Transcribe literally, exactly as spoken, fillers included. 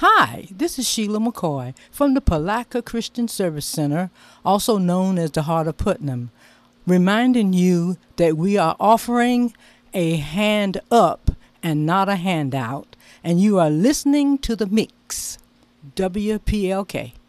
Hi, this is Sheila McCoy from the Palatka Christian Service Center, also known as the Heart of Putnam, reminding you that we are offering a hand up and not a handout, and you are listening to The Mix, W P L K.